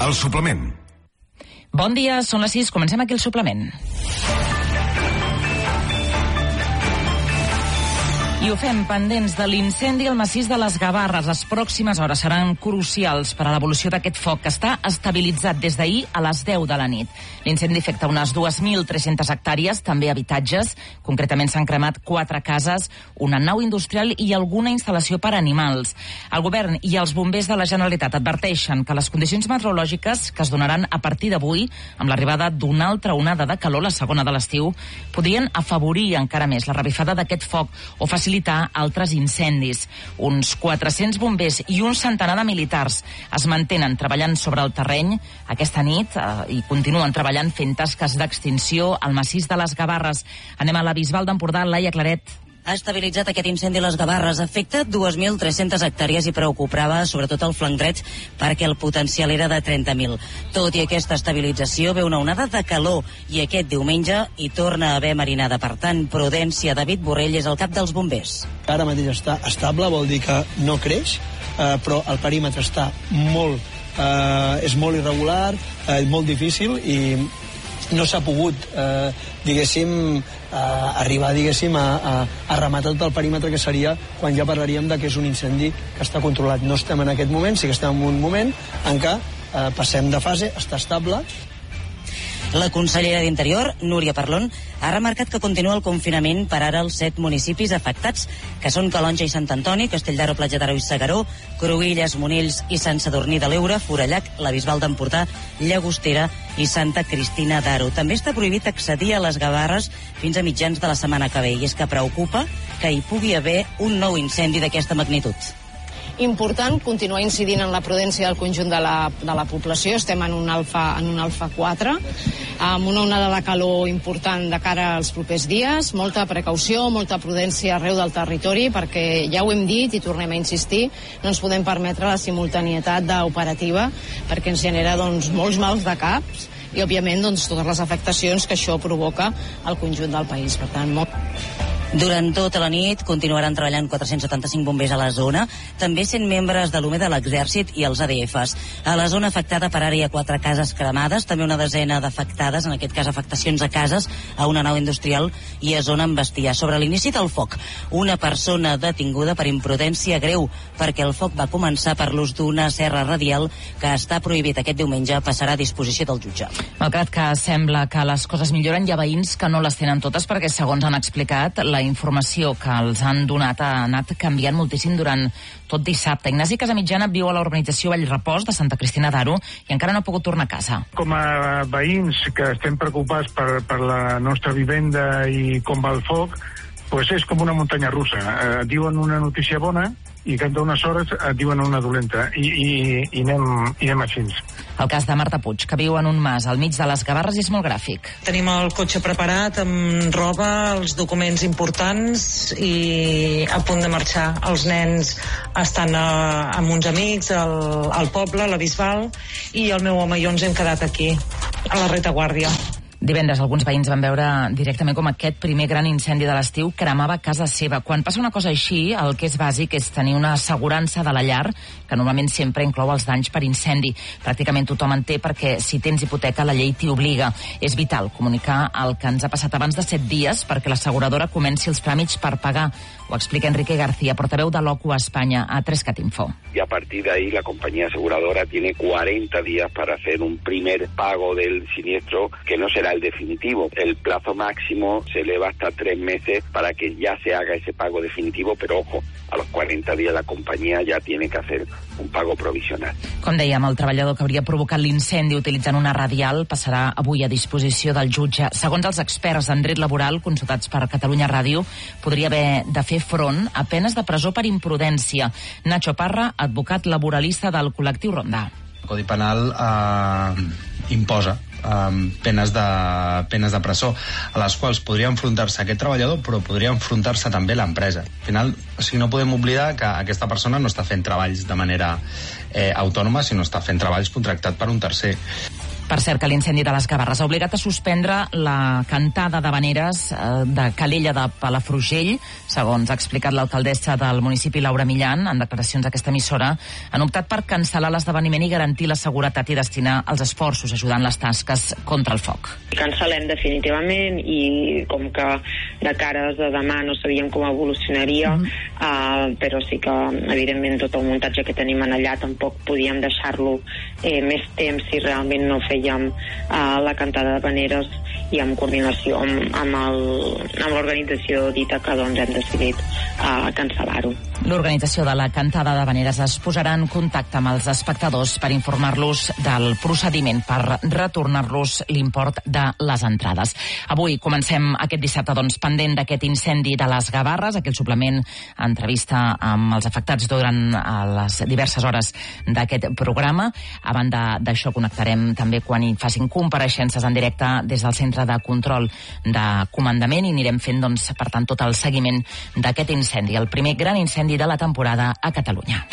El suplement. Bon dia, són les 6, comencem aquí el suplement. I ho fem pendents de l'incendi al massís de les Gavarres. Les pròximes hores seran crucials per a l'evolució d'aquest foc, que està estabilitzat des d'ahir a les 10 de la nit. L'incendi afecta unes 2.300 hectàrees, també habitatges. Concretament s'han cremat 4 cases, una nau industrial i alguna instal·lació per a animals. El govern i els bombers de la Generalitat adverteixen que les condicions meteorològiques que es donaran a partir d'avui, amb l'arribada d'una altra onada de calor, la segona de l'estiu, podrien afavorir encara més la revifada d'aquest foc o facilitar altres incendis. Uns 400 bombers i un centenar de militars es mantenen treballant sobre el terreny aquesta nit i continuen treballant fent tasques d'extinció al massís de les Gavarres. Anem a la Bisbal d'Empordà, Laia Claret. Ha estabilitzat aquest incendi a les Gavarres. Afecta 2.300 hectàrees i preocupava sobretot el flanc dret perquè el potencial era de 30.000. Tot i aquesta estabilització ve una onada de calor i aquest diumenge hi torna a haver marinada. Per tant, prudència. David Borrell és el cap dels bombers. Ara mateix està estable, vol dir que no creix, però el perímetre està és molt irregular, molt difícil i no s'ha pogut, arribar, a rematar tot el perímetre, que seria quan ja parlaríem de que és un incendi que està controlat. No estem en aquest moment, sí que estem en un moment en què passem de fase, està estable. La consellera d'Interior, Núria Parlon, ha remarcat que continua el confinament per ara als 7 municipis afectats, que són Calonge i Sant Antoni, Castell d'Aro, Platja d'Aro i Segaró, Cruïlles, Monells i Sant Sadurní de l'Eure, Forallac, la Bisbal d'Empordà, Llagostera i Santa Cristina d'Aro. També està prohibit accedir a les Gavarres fins a mitjans de la setmana que ve, i és que preocupa que hi pugui haver un nou incendi d'aquesta magnitud. Important continuar incidint en la prudència del conjunt de la població. Estem en un alfa 4, amb una onada de calor important de cara als propers dies. Molta precaució, molta prudència arreu del territori, perquè ja ho hem dit i tornem a insistir, no ens podem permetre la simultanietat operativa, perquè ens genera molts mals de caps i, òbviament, totes les afectacions que això provoca al conjunt del país. Per tant, Durant tota la nit continuaran treballant 475 bombers a la zona, també 100 membres de l'UME de l'Exèrcit i els ADFs. A la zona afectada per ara hi ha 4 cases cremades, també una desena d'afectades, en aquest cas afectacions a cases, a una nau industrial i a zona amb bestiar. Sobre l'inici del foc, una persona detinguda per imprudència greu, perquè el foc va començar per l'ús d'una serra radial que està prohibit aquest diumenge, passarà a disposició del jutge. Malgrat que sembla que les coses milloren, hi ha veïns que no les tenen totes, perquè segons han explicat, la informació que els han donat ha anat canviant moltíssim durant tot dissabte. Ignasi Casamitjana viu a la urbanització Vallrepòs de Santa Cristina d'Aro i encara no ha pogut tornar a casa. Com a veïns que estem preocupats per la nostra vivenda i com va el foc, pues és com una muntanya russa. Diuen una notícia bona i cap d'unes hores et diuen una dolenta i anem així. El cas de Marta Puig, que viu en un mas al mig de les Gavarres, és molt gràfic. Tenim el cotxe preparat amb roba, els documents importants i a punt de marxar. Els nens estan amb uns amics al poble, a la Bisbal, i el meu home i jo ens hem quedat aquí, a la retaguardia. Divendres alguns veïns van veure directament com aquest primer gran incendi de l'estiu cremava casa seva. Quan passa una cosa així, el que és bàsic és tenir una assegurança de la llar, que normalment sempre inclou els danys per incendi. Pràcticament tothom en té, perquè si tens hipoteca la llei t'hi obliga. És vital comunicar el que ens ha passat abans de 7 dies perquè l'asseguradora comenci els tràmits per pagar. Ho explica Enrique García, portaveu de l'OCU a España, a 3cat Info. Y a partir de ahí la compañía aseguradora tiene 40 días para hacer un primer pago del siniestro, que no será el definitivo. El plazo máximo se eleva hasta 3 meses para que ya se haga ese pago definitivo, pero ojo, a los 40 días la compañía ya tiene que hacer un pago provisional. Com dèiem, el treballador que hauria provocat l'incendi utilitzant una radial passarà avui a disposició del jutge. Segons els experts en dret laboral consultats per Catalunya Ràdio, podria haver de fer front a penes de presó per imprudència. Nacho Parra, advocat laboralista del col·lectiu Ronda. El Codi Penal imposa penes de presó, a les quals podria enfrontar-se aquest treballador, però podria enfrontar-se també l'empresa. Al final, no podem oblidar que aquesta persona no està fent treballs de manera autònoma, sinó està fent treballs contractats per un tercer. Per cert, que l'incendi de les Gavarres ha obligat a suspendre la cantada d'havaneres de Calella de Palafrugell. Segons ha explicat l'alcaldessa del municipi, Laura Millan, en declaracions a aquesta emissora, han optat per cancel·lar l'esdeveniment i garantir la seguretat i destinar els esforços ajudant les tasques contra el foc. Cancel·lem definitivament i com que de cares de demà no sabíem com evolucionaria, però sí que evidentment tot el muntatge que tenim allà tampoc podíem deixar-lo més temps si realment no fèiem la cantada d'havaneres, i en coordinació amb l'organització d'Ítaca doncs hem decidit cancel·lar-ho. L'organització de la cantada d'havaneres es posarà en contacte amb els espectadors per informar-los del procediment per retornar-los l'import de les entrades. Avui comencem aquest dissabte pendent d'aquest incendi de les Gavarres, aquell suplement entrevista amb els afectats durant les diverses hores d'aquest programa. A banda d'això connectarem també quan hi facin compareixences en directe des del Centre de Control de Comandament i anirem fent, per tant, tot el seguiment d'aquest incendi, el primer gran incendi de la temporada a Catalunya.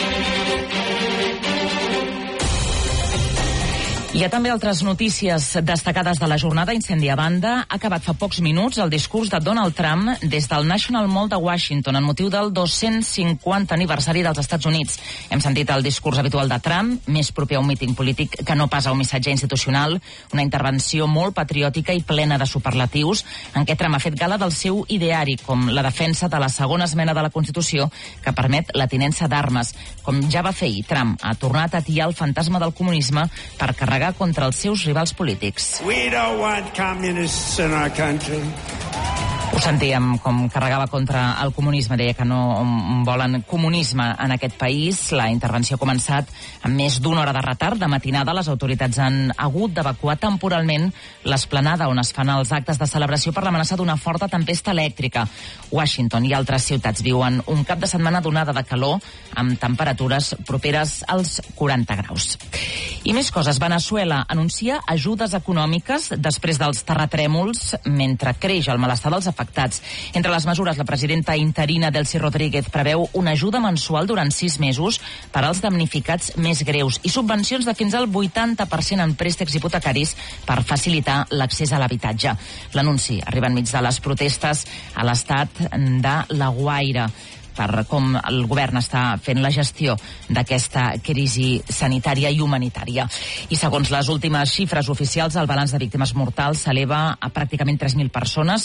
Hi ha també altres notícies destacades de la jornada. Incendi a banda, ha acabat fa pocs minuts el discurs de Donald Trump des del National Mall de Washington en motiu del 250 aniversari dels Estats Units. Hem sentit el discurs habitual de Trump, més proper a un míting polític que no pas a un missatge institucional, una intervenció molt patriòtica i plena de superlatius, en què Trump ha fet gala del seu ideari, com la defensa de la segona esmena de la Constitució que permet la tinença d'armes. Com ja va fer ahir, Trump ha tornat a atiar el fantasma del comunisme per carregar contra els seus rivals polítics. We don't want communists in our country. Ho sentíem com carregava contra el comunisme, deia que no volen comunisme en aquest país. La intervenció ha començat amb més d'una hora de retard. De matinada les autoritats han hagut d'evacuar temporalment l'esplanada on es fan els actes de celebració per l'amenaça d'una forta tempesta elèctrica. Washington i altres ciutats viuen un cap de setmana d'onada de calor amb temperatures properes als 40 graus. I més coses. Veneçuela anuncia ajudes econòmiques després dels terratrèmols mentre creix el malestar dels afectats. Entre les mesures, la presidenta interina Delcy Rodríguez preveu una ajuda mensual durant 6 mesos per als damnificats més greus i subvencions de fins al 80% en préstecs hipotecaris per facilitar l'accés a l'habitatge. L'anunci arriba enmig de les protestes a l'estat de La Guaira per com el govern està fent la gestió d'aquesta crisi sanitària i humanitària. I segons les últimes xifres oficials, el balanç de víctimes mortals s'eleva a pràcticament 3.000 persones,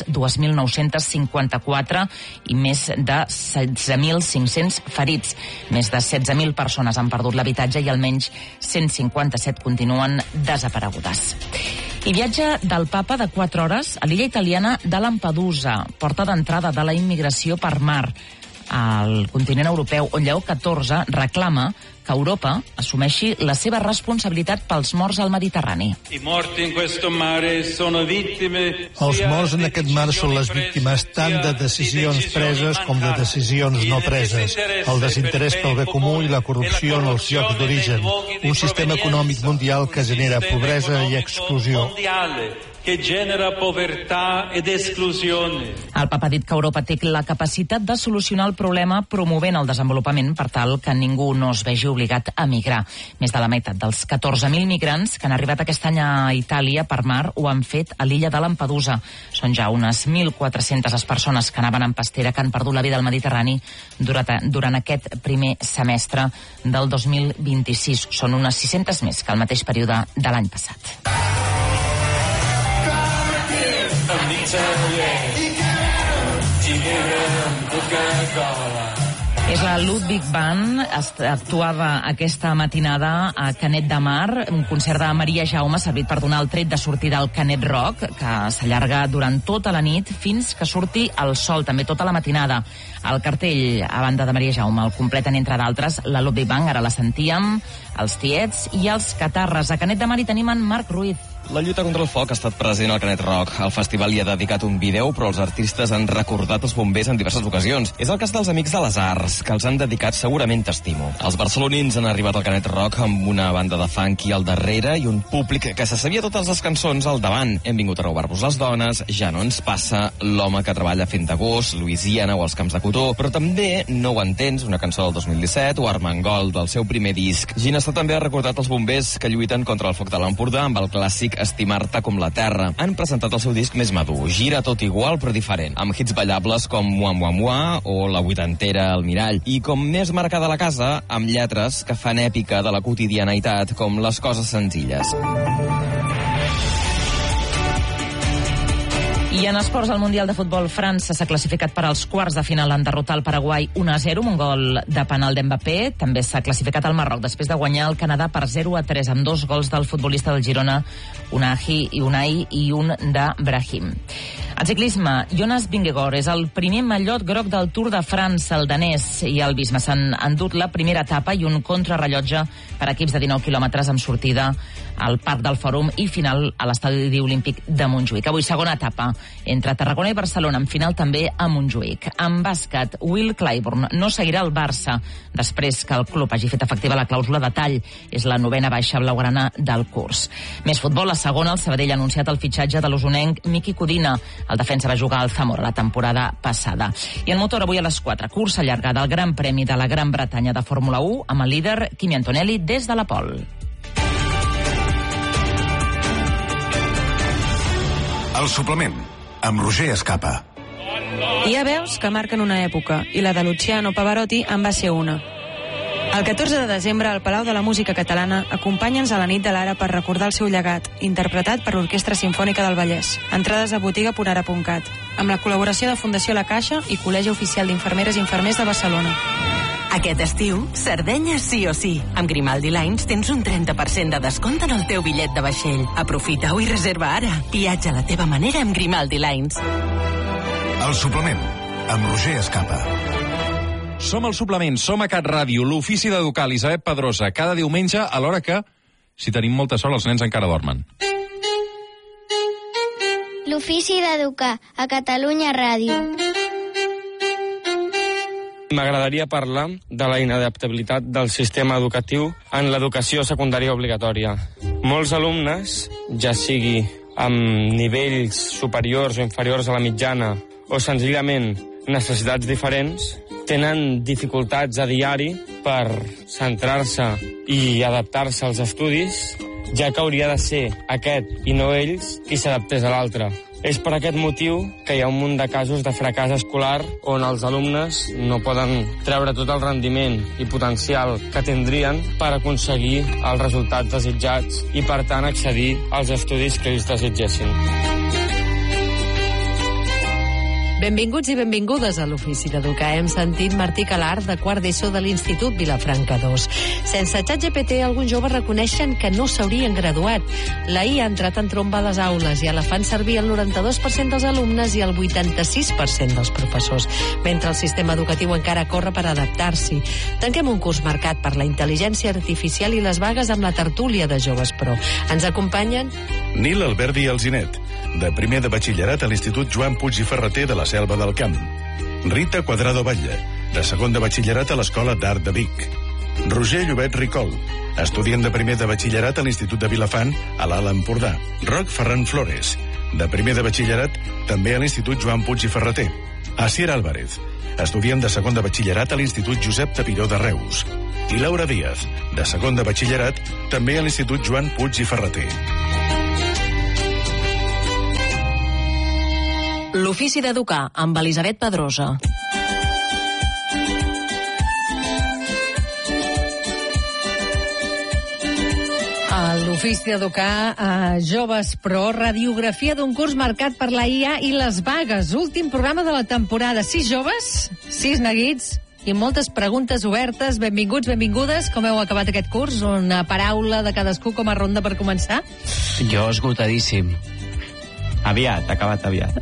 2.954 i més de 16.500 ferits. Més de 16.000 persones han perdut l'habitatge i almenys 157 continuen desaparegudes. I viatge del papa de 4 hores a l'illa italiana de Lampedusa, porta d'entrada de la immigració per mar al continent europeu, on Lleó XIV reclama que Europa assumeixi la seva responsabilitat pels morts al Mediterrani. Els morts en aquest mar són les víctimes tant de decisions preses com de decisions no preses, el desinterès pel bé comú i la corrupció en els llocs d'origen, un sistema econòmic mundial que genera pobresa i exclusió. que genera povertà ed esclusione. El papa ha dit que Europa té la capacitat de solucionar el problema promovent el desenvolupament per tal que ningú no es vegi obligat a migrar. Més de la meitat dels 14.000 migrants que han arribat aquest any a Itàlia per mar ho han fet a l'illa de Lampedusa. Són ja unes 1.400 les persones que anaven en pastera que han perdut la vida al Mediterrani durant aquest primer semestre del 2026. Són unes 600 més que el mateix període de l'any passat. És la Ludwig Band, actuava aquesta matinada a Canet de Mar, un concert de Maria Jaume servit per donar el tret de sortida al Canet Rock, que s'allarga durant tota la nit fins que surti el sol, també tota la matinada. El cartell, a banda de Maria Jaume, el completen, entre d'altres, la Ludwig Band, ara la sentíem, els Tiets i els Catarres. A Canet de Mar hi tenim en Marc Ruiz. La lluita contra el foc ha estat present al Canet Rock. El festival hi ha dedicat un vídeo, però els artistes han recordat els bombers en diverses ocasions. És el cas dels Amics de les Arts, que els han dedicat segurament T'estimo. Els barcelonins han arribat al Canet Rock amb una banda de funky al darrere i un públic que se sabia totes les cançons al davant. Hem vingut a robar-vos les dones, Ja no ens passa, L'home que treballa fent d'agost, Louisiana o Els camps de cotó, però també No ho entens, una cançó del 2017, o Armengol, del seu primer disc. Ginestar també ha recordat els bombers que lluiten contra el foc de l'Empordà amb el clàssic Estimar-te com la terra. Han presentat el seu disc més madur, Gira tot igual però diferent, amb hits ballables com Mua Mua Mua o La vuitantera al mirall, i com més marcada la casa, amb lletres que fan èpica de la quotidianitat, com Les coses senzilles. I en esports, al Mundial de Futbol, França s'ha classificat per als quarts de final en derrotar el Paraguai 1-0 amb un gol de penal d'Mbappé. També s'ha classificat al Marroc després de guanyar el Canadà per 0-3 amb 2 gols del futbolista del Girona, Unai i un de Brahim. En ciclisme, Jonas Vingegaard és el primer mallot groc del Tour de França. El danès i el Bisma s'han endut la primera etapa i un contrarrellotge per equips de 19 quilòmetres amb sortida al Parc del Fòrum i final a l'Estadi Olímpic de Montjuïc. Avui segona etapa entre Tarragona i Barcelona, amb final també a Montjuïc. En bàsquet, Will Clyburn no seguirà al Barça després que el club hagi fet efectiva la clàusula de tall. És la 9a baixa blaugrana del curs. Més futbol, a segona, el Sabadell ha anunciat el fitxatge de l'osonenc Miki Codina. El defensa va jugar al Zamora la temporada passada. I en motor, avui a les 4, cursa llarga del Gran Premi de la Gran Bretanya de Fórmula 1 amb el líder Kimi Antonelli des de la pol. El suplement, amb Roger Escapa. Hi ha veus que marquen una època, i la de Luciano Pavarotti en va ser una. El 14 de desembre, al Palau de la Música Catalana, acompanya'ns a la nit de l'Ara per recordar el seu llegat, interpretat per l'Orquestra Simfònica del Vallès. Entrades a botiga.ara.cat, amb la col·laboració de Fundació La Caixa i Col·legi Oficial d'Infermeres i Infermers de Barcelona. Aquest estiu, Sardenya sí o sí. Amb Grimaldi Lines tens un 30% de descompte en el teu bitllet de vaixell. Aprofita-ho i reserva ara. Viatja a la teva manera amb Grimaldi Lines. El suplement, amb Roger Escapa. Som el suplement, som a Cat Ràdio, l'ofici d'educar l'Elisabet Pedrosa, cada diumenge a l'hora que, si tenim molta sort, els nens encara dormen. L'ofici d'educar a Catalunya Ràdio. M'agradaria parlar de la inadaptabilitat del sistema educatiu en l'educació secundària obligatòria. Molts alumnes, ja sigui amb nivells superiors o inferiors a la mitjana o senzillament necessitats diferents, tenen dificultats a diari per centrar-se i adaptar-se als estudis, ja que hauria de ser aquest i no ells qui s'adaptés a l'altre. És per aquest motiu que hi ha un munt de casos de fracàs escolar on els alumnes no poden treure tot el rendiment i potencial que tindrien per aconseguir els resultats desitjats i, per tant, accedir als estudis que ells desitgessin. Benvinguts i benvingudes a l'Ofici d'Educar. Hem sentit Martí Calar, de quart d'ESO de l'Institut Vilafranca 2. Sense ChatGPT, alguns joves reconeixen que no s'haurien graduat. La IA ha entrat en tromba a les aules i ja la fan servir el 92% dels alumnes i el 86% dels professors, mentre el sistema educatiu encara corre per adaptar-s'hi. Tanquem un curs marcat per la intel·ligència artificial i les vagues amb la tertúlia de Joves Pro. Ens acompanyen Nil Alberdi Alzinet, de primer de batxillerat a l'Institut Joan Puig i Ferreter de la Selva del Camp. Rita Cuadrado Batlle, de segon de batxillerat a l'Escola d'Art de Vic. Roger Llobet Ricol, estudiant de primer de batxillerat a l'Institut de Vilafant, a l'Alt Empordà. Roc Ferran Flores, de primer de batxillerat també a l'Institut Joan Puig i Ferreter. Asier Álvarez, estudiant de segon de batxillerat a l'Institut Josep Tapiró de Reus. I Laura Díaz, de segon de batxillerat també a l'Institut Joan Puig i Ferreter. l'Ofici d'Educar amb Elisabet Pedrosa. L'Ofici d'Educar a Joves Pro, radiografia d'un curs marcat per la IA i les vagues. Últim programa de la temporada. 6 joves, 6 neguits i moltes preguntes obertes. Benvinguts, benvingudes. Com heu acabat aquest curs? Una paraula de cadascú com a ronda per començar? Jo esgotadíssim. Aviat, acabat aviat.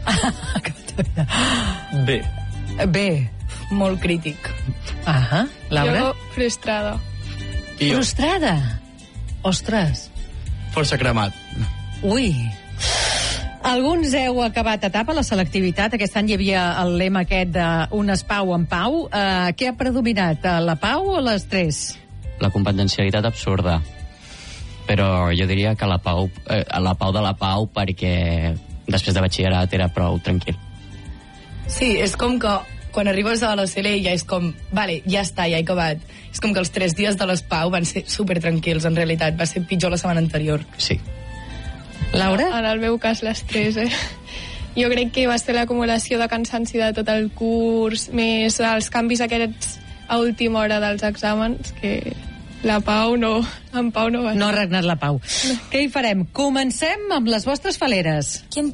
Bé. Bé, molt crític. Ahà, Laura? Jo frustrada. Frustrada? Ostres. Força cremat. Ui. Alguns heu acabat etapa, la selectivitat. Aquest any hi havia el lema aquest d'unes pau en pau. Què ha predominat, la pau o l'estrès? La competencialitat absurda. Però jo diria que la pau de la pau, perquè després de batxillerat era prou tranquil. Sí, és com que quan arribes a la CL ja és com, vale, ja està, ja he acabat. És com que els 3 dies de les pau van ser super tranquils, en realitat. Va ser pitjor la setmana anterior. Sí. Laura? En el meu cas, l'estrès, Jo crec que va ser l'acumulació de cansanci de tot el curs, més els canvis aquests a última hora dels exàmens, que la pau no... En pau no va. No ha regnat la pau. No. Què hi farem? Comencem amb les vostres faleres.